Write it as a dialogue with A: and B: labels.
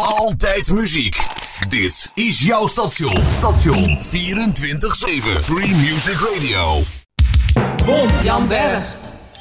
A: Altijd muziek. Dit is jouw station. 24/7 Free Music Radio.
B: Bond, Jan Berg.